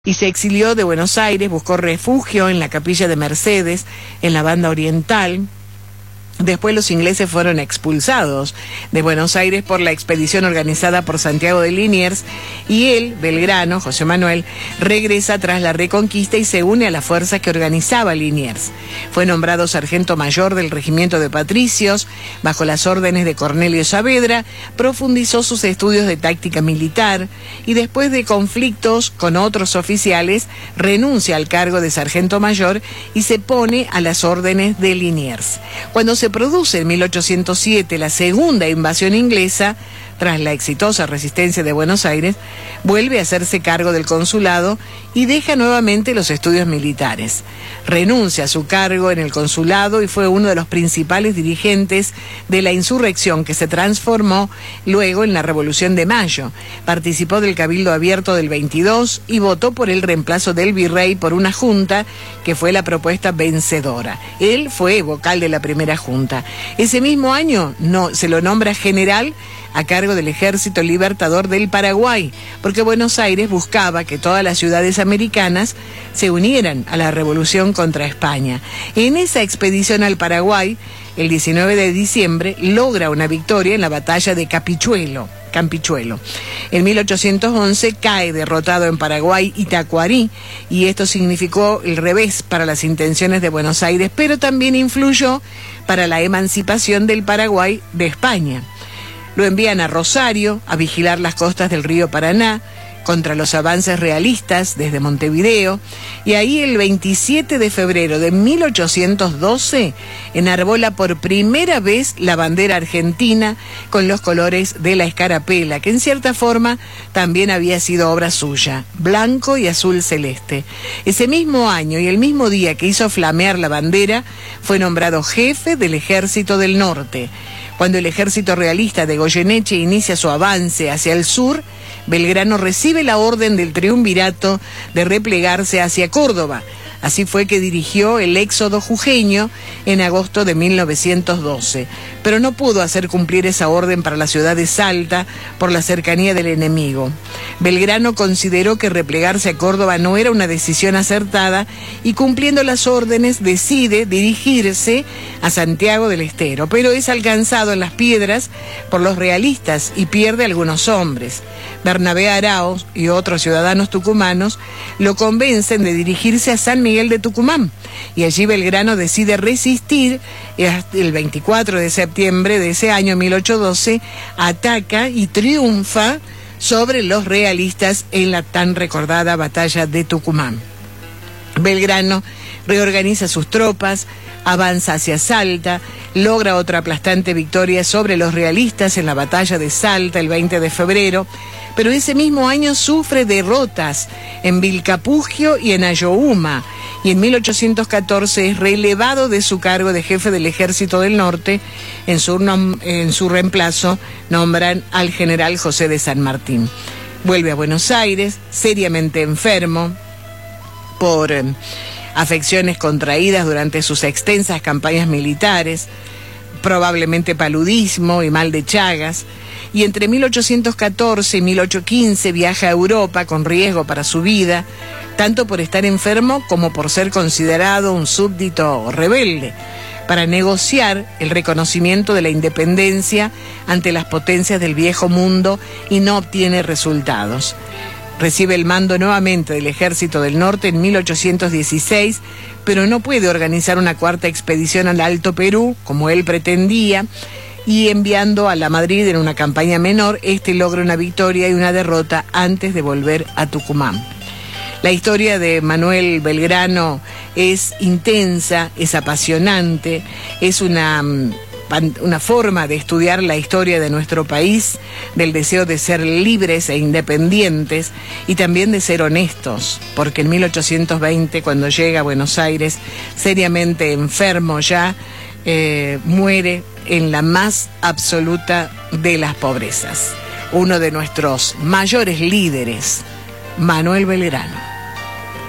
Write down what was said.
y se exilió de Buenos Aires, buscó refugio en la capilla de Mercedes, en la Banda Oriental. Después los ingleses fueron expulsados de Buenos Aires por la expedición organizada por Santiago de Liniers y él, Belgrano, José Manuel, regresa tras la Reconquista y se une a la fuerza que organizaba Liniers. Fue nombrado sargento mayor del regimiento de patricios, bajo las órdenes de Cornelio Saavedra, profundizó sus estudios de táctica militar y después de conflictos con otros oficiales, renuncia al cargo de sargento mayor y se pone a las órdenes de Liniers. Cuando se produce en 1807 la segunda invasión inglesa, tras la exitosa resistencia de Buenos Aires, vuelve a hacerse cargo del consulado y deja nuevamente los estudios militares. Renuncia a su cargo en el consulado y fue uno de los principales dirigentes de la insurrección que se transformó luego en la Revolución de Mayo. Participó del Cabildo Abierto del 22 y votó por el reemplazo del virrey por una junta que fue la propuesta vencedora. Él fue vocal de la primera junta. Ese mismo año se lo nombra general a cargo del Ejército Libertador del Paraguay, porque Buenos Aires buscaba que todas las ciudades americanas se unieran a la revolución contra España. En esa expedición al Paraguay, el 19 de diciembre, logra una victoria en la batalla de Campichuelo. En 1811 cae derrotado en Paraguay y Tacuarí, y esto significó el revés para las intenciones de Buenos Aires, pero también influyó para la emancipación del Paraguay de España. Lo envían a Rosario a vigilar las costas del río Paraná contra los avances realistas desde Montevideo, y ahí el 27 de febrero de 1812 enarbola por primera vez la bandera argentina con los colores de la escarapela, que en cierta forma también había sido obra suya, blanco y azul celeste. Ese mismo año y el mismo día que hizo flamear la bandera, fue nombrado jefe del Ejército del Norte. Cuando el ejército realista de Goyeneche inicia su avance hacia el sur, Belgrano recibe la orden del triunvirato de replegarse hacia Córdoba. Así fue que dirigió el éxodo jujeño en agosto de 1912, pero no pudo hacer cumplir esa orden para la ciudad de Salta por la cercanía del enemigo. Belgrano consideró que replegarse a Córdoba no era una decisión acertada y, cumpliendo las órdenes, decide dirigirse a Santiago del Estero, pero es alcanzado en Las Piedras por los realistas y pierde algunos hombres. Bernabé Arauz y otros ciudadanos tucumanos lo convencen de dirigirse a San Miguel de Tucumán, y allí Belgrano decide resistir. El 24 de septiembre de ese año 1812 ataca y triunfa sobre los realistas en la tan recordada batalla de Tucumán. Belgrano reorganiza sus tropas, avanza hacia Salta, logra otra aplastante victoria sobre los realistas en la batalla de Salta el 20 de febrero, pero ese mismo año sufre derrotas en Vilcapugio y en Ayohuma, y en 1814 es relevado de su cargo de jefe del Ejército del Norte. En su reemplazo nombran al general José de San Martín. Vuelve a Buenos Aires, seriamente enfermo por afecciones contraídas durante sus extensas campañas militares, probablemente paludismo y mal de Chagas, y entre 1814 y 1815 viaja a Europa con riesgo para su vida, tanto por estar enfermo como por ser considerado un súbdito rebelde, para negociar el reconocimiento de la independencia ante las potencias del viejo mundo, y no obtiene resultados. Recibe el mando nuevamente del Ejército del Norte en 1816, pero no puede organizar una cuarta expedición al Alto Perú, como él pretendía, y enviando a la Madrid en una campaña menor, logra una victoria y una derrota antes de volver a Tucumán. La historia de Manuel Belgrano es intensa, es apasionante, es una forma de estudiar la historia de nuestro país, del deseo de ser libres e independientes y también de ser honestos, porque en 1820, cuando llega a Buenos Aires, seriamente enfermo ya, muere en la más absoluta de las pobrezas. Uno de nuestros mayores líderes, Manuel Belgrano.